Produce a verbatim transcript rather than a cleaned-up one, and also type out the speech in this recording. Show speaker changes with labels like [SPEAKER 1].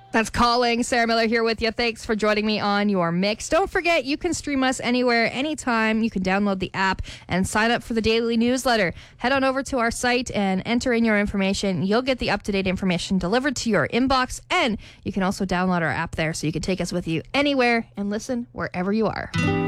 [SPEAKER 1] That's Calling. Sarah Miller here with you. Thanks for joining me on your mix. Don't forget, you can stream us anywhere, anytime. You can download the app and sign up for the daily newsletter. Head on over to our site and enter in your information. You'll get the up-to-date information delivered to your inbox, and you can also download our app there so you can take us with you anywhere and listen wherever you are.